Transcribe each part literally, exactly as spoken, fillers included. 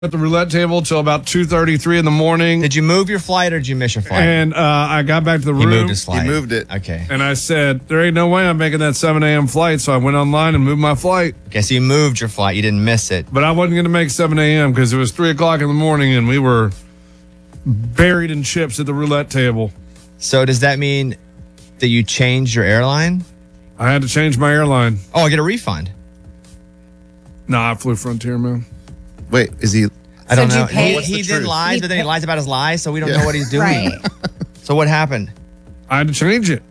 at the roulette table till about two thirty-three in the morning. Did you move your flight or did you miss your flight? And uh, I got back to the he room. Moved his flight. He moved it. Okay. And I said, there ain't no way I'm making that seven a.m. flight. So I went online and moved my flight. Okay, so you moved your flight. You didn't miss it. But I wasn't going to make seven a.m. because it was three o'clock in the morning and we were buried in chips at the roulette table. So does that mean that you changed your airline? I had to change my airline. Oh, I get a refund. No, I flew Frontier, man. Wait, is he... I don't So know. did you pay- He, What's the he then truth? lies, He but then he pay- lies about his lies, so we don't Yeah. know what he's doing. Right. So what happened? I had to change it.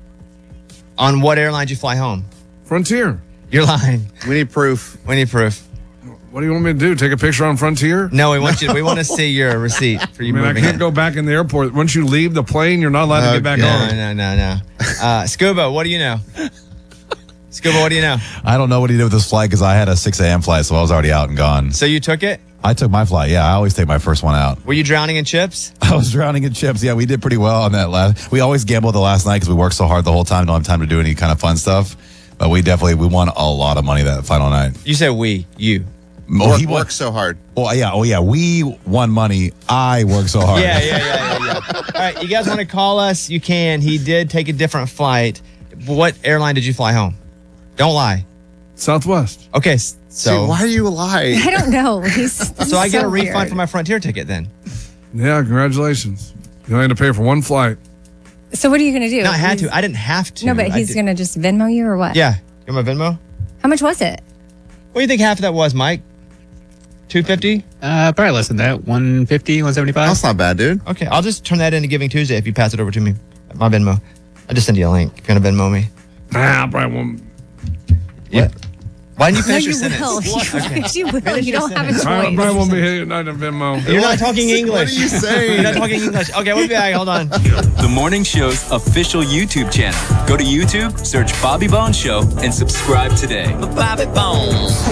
On what airline did you fly home? Frontier. You're lying. We need proof. We need proof. What do you want me to do? Take a picture on Frontier? No, we want you. We want to see your receipt for you I mean, I moving can't it. go back in the airport. Once you leave the plane, you're not allowed to get back Okay. on. No, no, no, no. Uh, Scuba, what do you know? Scuba, what do you know? I don't know what he did with this flight because I had a six a.m. flight, so I was already out and gone. So you took it? I took my flight. Yeah, I always take my first one out. Were you drowning in chips? I was drowning in chips. Yeah, we did pretty well on that last. We always gambled the last night because we worked so hard the whole time. Don't have time to do any kind of fun stuff. But we definitely we won a lot of money that final night. You said we, you. Oh, Work, he won. worked so hard. Oh yeah, oh yeah. We won money. I worked so hard. Yeah, yeah, yeah, yeah, yeah. All right, you guys want to call us? You can. He did take a different flight. What airline did you fly home? Don't lie. Southwest. Okay, s- so See, why do you lie? I don't know. He's, this so I is get so a refund weird. for my Frontier ticket then. Yeah, congratulations. You only had to pay for one flight. So what are you going to do? No, I had He's- to. I didn't have to. No, but I he's did- going to just Venmo you or what? Yeah. You want my Venmo? How much was it? What do you think half of that was, Mike? two fifty? Uh, probably less than that. one fifty, one seventy-five. That's not bad, dude. Okay, I'll just turn that into Giving Tuesday if you pass it over to me. My Venmo. I'll just send you a link if you're going to Venmo me. Nah, I probably won't. Yeah. Why didn't you No, finish you your sentence? will. Okay. You will. Finish You your don't have a sentence. I choice. probably won't be hitting night in Venmo. You're not talking English. What are you saying? You're not talking English. Okay, we'll be back. Hold on. The morning show's official YouTube channel. Go to YouTube, search Bobby Bones Show, and subscribe today. Bobby Bones.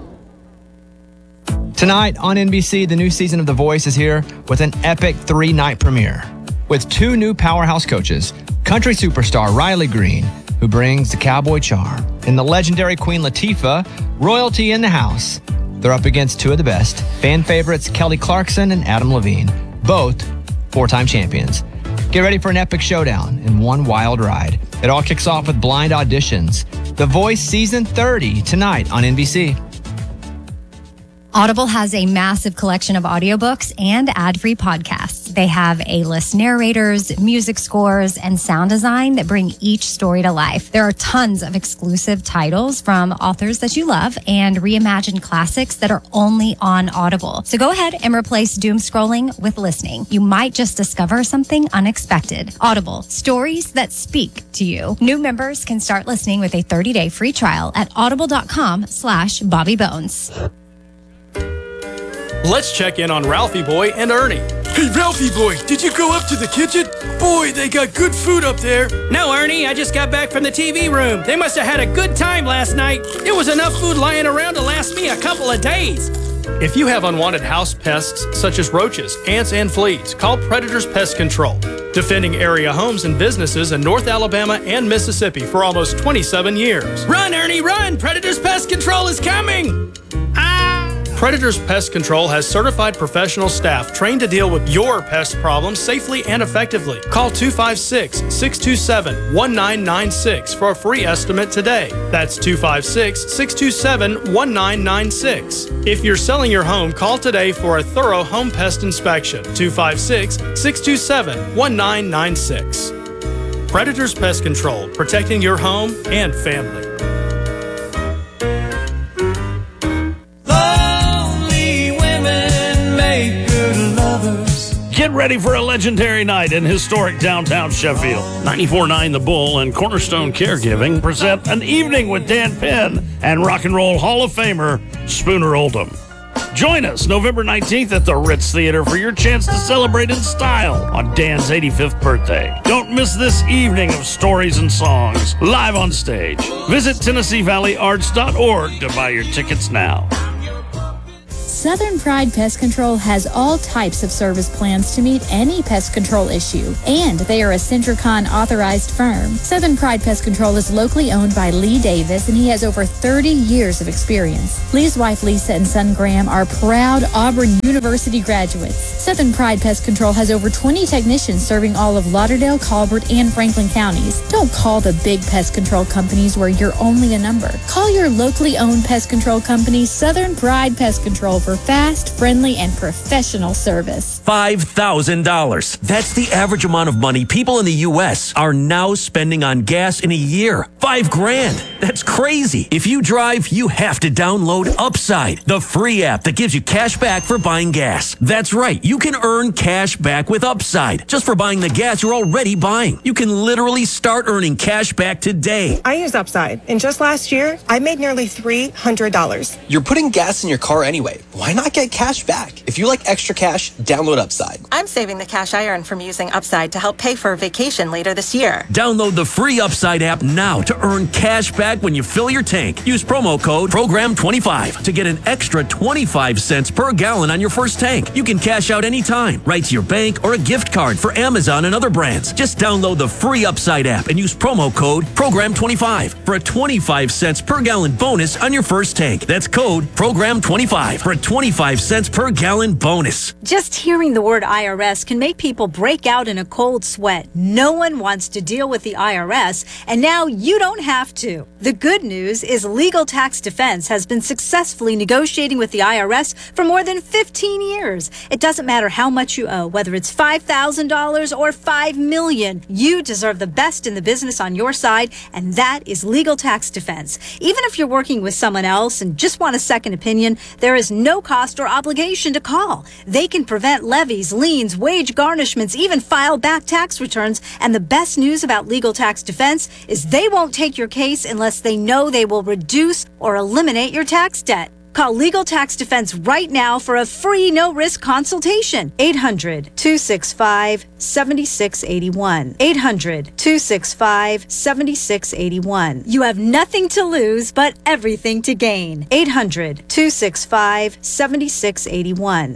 Tonight on N B C, the new season of The Voice is here with an epic three-night premiere. With two new powerhouse coaches, country superstar Riley Green, who brings the cowboy charm, and the legendary Queen Latifah, royalty in the house. They're up against two of the best, fan favorites Kelly Clarkson and Adam Levine, both four-time champions. Get ready for an epic showdown and one wild ride. It all kicks off with blind auditions. The Voice Season thirty tonight on N B C. Audible has a massive collection of audiobooks and ad-free podcasts. They have A-list narrators, music scores, and sound design that bring each story to life. There are tons of exclusive titles from authors that you love and reimagined classics that are only on Audible. So go ahead and replace doom scrolling with listening. You might just discover something unexpected. Audible, stories that speak to you. New members can start listening with a thirty-day free trial at audible.com slash Bobby Bones. Let's check in on Ralphie Boy and Ernie. Hey, Ralphie boy, did you go up to the kitchen? Boy, they got good food up there. No, Ernie, I just got back from the T V room. They must have had a good time last night. There was enough food lying around to last me a couple of days. If you have unwanted house pests such as roaches, ants, and fleas, call Predators Pest Control. Defending area homes and businesses in North Alabama and Mississippi for almost twenty-seven years. Run, Ernie, run! Predators Pest Control is coming! Ah! Predators Pest Control has certified professional staff trained to deal with your pest problems safely and effectively. Call two five six, six two seven, one nine nine six for a free estimate today. That's two five six, six two seven, one nine nine six. If you're selling your home, call today for a thorough home pest inspection. two five six, six two seven, one nine nine six. Predators Pest Control, protecting your home and family. Get ready for a legendary night in historic downtown Sheffield. ninety-four point nine The Bull and Cornerstone Caregiving present an evening with Dan Penn and Rock and Roll Hall of Famer Spooner Oldham. Join us November nineteenth at the Ritz Theater for your chance to celebrate in style on Dan's eighty-fifth birthday. Don't miss this evening of stories and songs live on stage. Visit Tennessee Valley Arts dot org to buy your tickets now. Southern Pride Pest Control has all types of service plans to meet any pest control issue, and they are a Centricon authorized firm. Southern Pride Pest Control is locally owned by Lee Davis, and he has over thirty years of experience. Lee's wife Lisa and son Graham are proud Auburn University graduates. Southern Pride Pest Control has over twenty technicians serving all of Lauderdale, Colbert, and Franklin counties. Don't call the big pest control companies where you're only a number. Call your locally owned pest control company, Southern Pride Pest Control, for fast, friendly, and professional service. five thousand dollars. That's the average amount of money people in the U S are now spending on gas in a year. Five grand. That's crazy. If you drive, you have to download Upside, the free app that gives you cash back for buying gas. That's right. You can earn cash back with Upside just for buying the gas you're already buying. You can literally start earning cash back today. I use Upside, and just last year, I made nearly three hundred dollars. You're putting gas in your car anyway. Why not get cash back? If you like extra cash, download Upside. I'm saving the cash I earn from using Upside to help pay for a vacation later this year. Download the free Upside app now to earn cash back when you fill your tank. Use promo code program twenty-five to get an extra twenty-five cents per gallon on your first tank. You can cash out anytime, right to your bank or a gift card for Amazon and other brands. Just download the free Upside app and use promo code program twenty-five for a twenty-five cents per gallon bonus on your first tank. That's code program twenty-five for a twenty-five cents per gallon bonus. Just hearing the word I R S can make people break out in a cold sweat. No one wants to deal with the I R S, and now you don't have to. The good news is Legal Tax Defense has been successfully negotiating with the I R S for more than fifteen years. It doesn't matter how much you owe, whether it's five thousand dollars or five million dollars. You deserve the best in the business on your side, and that is Legal Tax Defense. Even if you're working with someone else and just want a second opinion, there is no cost or obligation to call. They can prevent levies, liens, wage garnishments, even file back tax returns. And the best news about Legal Tax Defense is they won't take your case unless they know they will reduce or eliminate your tax debt. Call Legal Tax Defense right now for a free no-risk consultation. eight hundred, two six five, seven six eight one. eight hundred, two six five, seven six eight one. You have nothing to lose, but everything to gain. eight hundred, two six five, seven six eight one.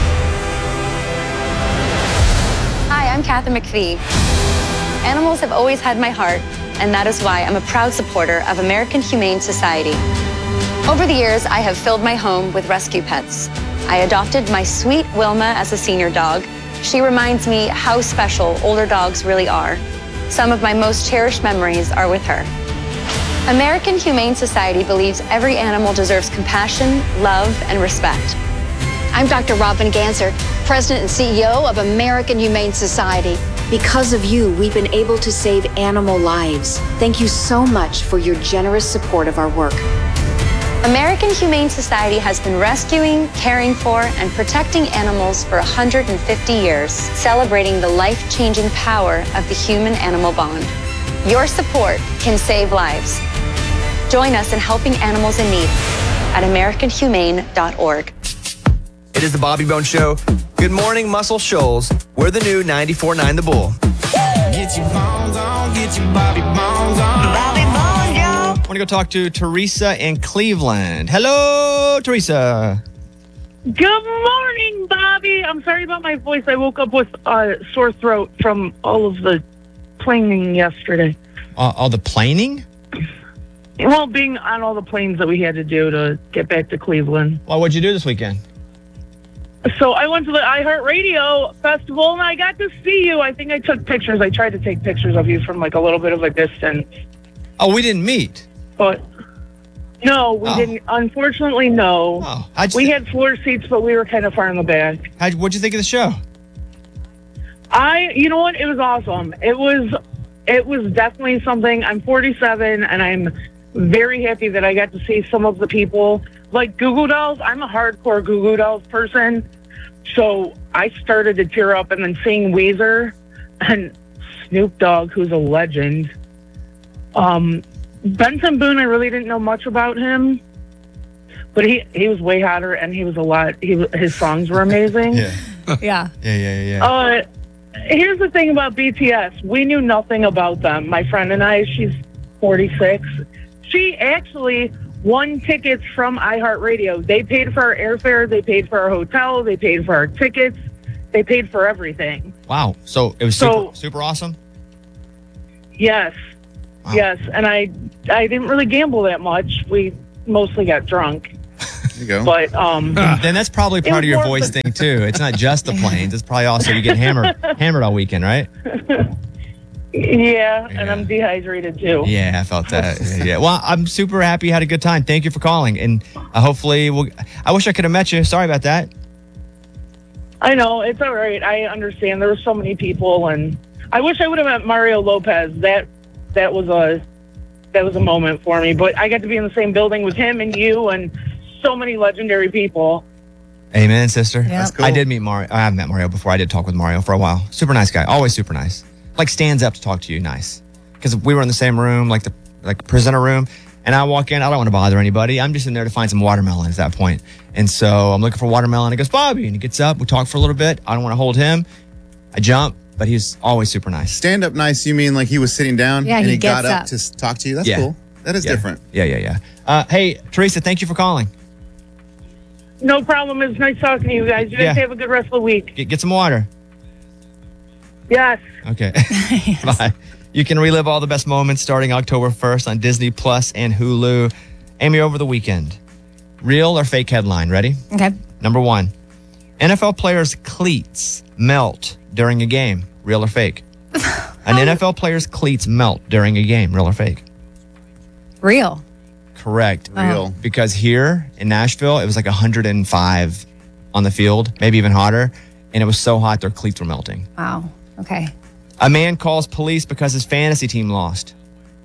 Hi, I'm Kathy McPhee. Animals have always had my heart, and that is why I'm a proud supporter of American Humane Society. Over the years, I have filled my home with rescue pets. I adopted my sweet Wilma as a senior dog. She reminds me how special older dogs really are. Some of my most cherished memories are with her. American Humane Society believes every animal deserves compassion, love, and respect. I'm Doctor Robin Ganser, President and C E O of American Humane Society. Because of you, we've been able to save animal lives. Thank you so much for your generous support of our work. American Humane Society has been rescuing, caring for, and protecting animals for one hundred fifty years, celebrating the life-changing power of the human-animal bond. Your support can save lives. Join us in helping animals in need at american humane dot org. It is the Bobby Bone Show. Good morning, Muscle Shoals. We're the new ninety-four point nine The Bull. Get your bones on, get your Bobby bones on. Bobby bones, yo. I want to go talk to Teresa in Cleveland. Hello, Teresa. Good morning, Bobby. I'm sorry about my voice. I woke up with a sore throat from all of the planing yesterday. Uh, all the planing? Well, being on all the planes that we had to do to get back to Cleveland. Well, what'd you do this weekend? So I went to the iHeartRadio Festival, and I got to see you. I think I took pictures. I tried to take pictures of you from, like, a little bit of a distance. Oh, we didn't meet? But, no, we oh. didn't. Unfortunately, no. Oh. We th- had floor seats, but we were kind of far in the back. How'd, what'd you think of the show? I, you know what? It was awesome. It was, it was definitely something. I'm forty-seven, and I'm very happy that I got to see some of the people. Like Goo Goo Dolls, I'm a hardcore Goo Goo Dolls person, so I started to tear up, and then seeing Weezer and Snoop Dogg, who's a legend. Um, Benson Boone, I really didn't know much about him, but he, he was way hotter, and he was a lot. He his songs were amazing. yeah. Yeah. Yeah, yeah, yeah. Uh, here's the thing about B T S. We knew nothing about them. My friend and I, she's forty-six. She actually won tickets from iHeartRadio. They paid for our airfare. They paid for our hotel. They paid for our tickets. They paid for everything. Wow. So it was So- super, super awesome? Yes. Yes. And I I didn't really gamble that much. We mostly got drunk. There you go. But um Then that's probably It part was of your more voice of a- thing, too. It's not just the planes. It's probably also you get hammered hammered all weekend, right? yeah, and I'm dehydrated too. Yeah, I felt that. Yeah, yeah. Well, I'm super happy you had a good time. Thank you for calling. And uh, hopefully, we'll, I wish I could have met you. Sorry about that. I know, it's all right. I understand. There were so many people, and I wish I would have met Mario Lopez. That that was a that was a moment for me. But I got to be in the same building with him and you and so many legendary people. Amen, sister. That's cool. I did meet Mario. I have met Mario before. I did talk with Mario for a while. Super nice guy. Always super nice. Like stands up to talk to you. Nice. Because we were in the same room, like the like presenter room. And I walk in. I don't want to bother anybody. I'm just in there to find some watermelon at that point. And so I'm looking for watermelon. He goes, Bobby. And he gets up. We talk for a little bit. I don't want to hold him. I jump. But he's always super nice. Stand up nice, you mean like he was sitting down Yeah, and he he, got gets up, up. to s- talk to you? That's Yeah. cool. That is Yeah. different. Yeah, yeah, yeah. Uh, hey, Teresa, thank you for calling. No problem. It's nice talking to you guys. You guys Yeah. have a good rest of the week. Get, get some water. Yes. Okay. Bye. You can relive all the best moments starting October first on Disney Plus and Hulu. Amy, over the weekend. Real or fake headline? Ready? Okay. Number one. N F L players' cleats melt during a game. Real or fake? An N F L player's cleats melt during a game. Real or fake? Real. Correct. Real. Because here in Nashville, it was like one hundred five on the field, maybe even hotter. And it was so hot, their cleats were melting. Wow. Okay. A man calls police because his fantasy team lost.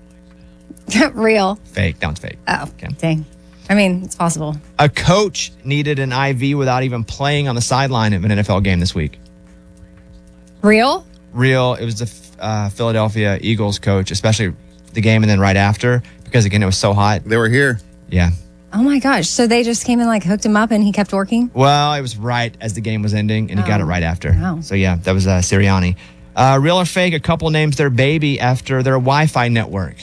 Real. Fake. That one's fake. Oh, dang. I mean, it's possible. A coach needed an I V without even playing on the sideline of an N F L game this week. Real? Real. It was the uh, Philadelphia Eagles coach, especially the game and then right after, because again, it was so hot. They were here. Yeah. Oh my gosh. So they just came and like hooked him up and he kept working? Well, it was right as the game was ending, and he got Oh. it right after. Wow. So yeah, that was uh, Sirianni. Uh, real or fake? A couple names their baby after their Wi-Fi network.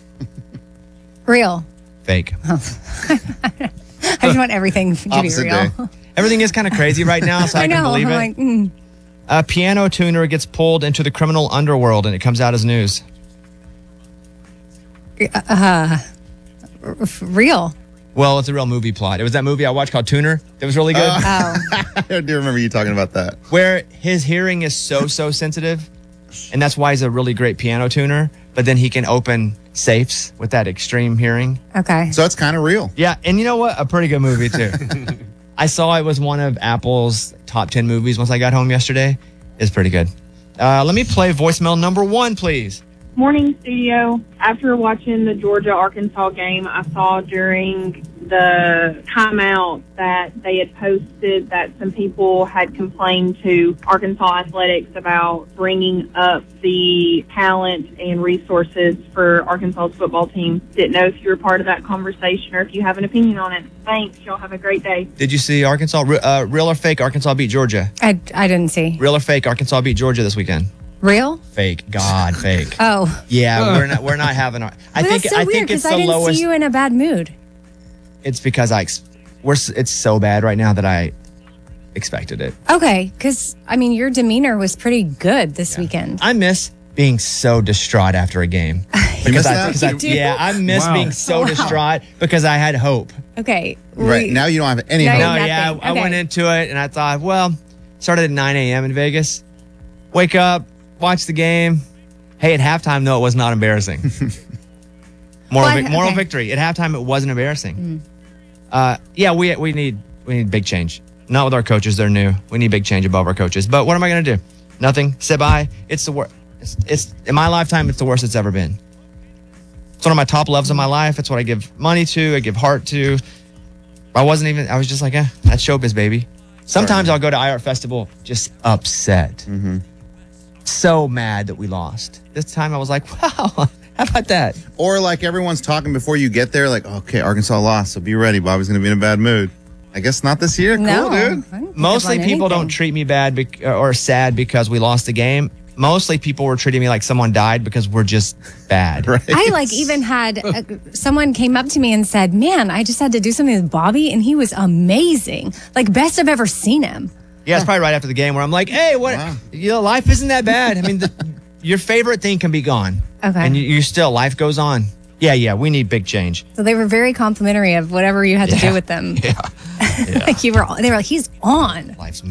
Real. Fake. I just want everything to be Opposite real. day. Everything is kind of crazy right now, so I, I know. can believe I'm it. like, mm. A piano tuner gets pulled into the criminal underworld, and it comes out as news. Uh, r- real. Well, it's a real movie plot. It was that movie I watched called Tuner. That was really good. Oh. I do remember you talking about that. Where his hearing is so, so sensitive, and that's why he's a really great piano tuner, but then he can open safes with that extreme hearing. Okay. So it's kind of real. Yeah, and you know what? A pretty good movie, too. I saw it was one of Apple's top ten movies once I got home yesterday. It's pretty good. Uh, let me play voicemail number one, please. Morning, studio. After watching the Georgia-Arkansas game, I saw during the timeout that they had posted that some people had complained to Arkansas Athletics about bringing up the talent and resources for Arkansas's football team. Didn't know if you were part of that conversation or if you have an opinion on it. Thanks. Y'all have a great day. Did you see Arkansas? Re- Uh, real or fake? Arkansas beat Georgia. I, I didn't see. Real or fake? Arkansas beat Georgia this weekend. Real? Fake. God, fake. Oh. Yeah, we're not. We're not having. Our, I But think. that's so I weird think it's because I the didn't lowest. see you in a bad mood. It's because I. Ex- we're. s- It's so bad right now that I expected it. Okay, because I mean, your demeanor was pretty good this weekend. I miss being so distraught after a game. Because miss I, that? because I- You do? yeah, I miss Wow. being so Wow. distraught because I had hope. Okay. Right. we- Now you don't have any Now hope. you- No, nothing. yeah, I, I Okay. went into it and I thought, well, started at nine a.m. in Vegas. Wake up, watch the game. Hey, at halftime, though, it was not embarrassing. moral Well, vic- moral okay. victory. At halftime, it wasn't embarrassing. Mm. Uh, yeah, we we need we need big change. Not with our coaches; they're new. We need big change above our coaches. But what am I going to do? Nothing. Sit by. It's the worst. It's, it's in my lifetime. It's the worst it's ever been. It's one of my top loves of my life. It's what I give money to. I give heart to. I wasn't even. I was just like, eh, that's showbiz, baby. Sometimes I'll go to iHeart Festival just upset, Mm-hmm. so mad that we lost. This time I was like, wow, how about that? Or like everyone's talking before you get there, like, okay, Arkansas lost, so be ready. Bobby's going to be in a bad mood. I guess not this year. No, Cool, dude. I didn't pick Mostly up on people don't anything. treat me bad bec- or sad because we lost the game. mostly people were treating me like someone died because we're just bad. Right. I like even had uh someone came up to me and said, man, I just had to do something with Bobby and he was amazing. Like best I've ever seen him. Yeah, it's probably right after the game where I'm like, hey, what? Wow. You know, life isn't that bad. I mean, the, your favorite thing can be gone. Okay. And you, you still, life goes on. Yeah, yeah, we need big change. So they were very complimentary of whatever you had to Yeah. do with them. Yeah. Like you were, they were like, he's on. Life's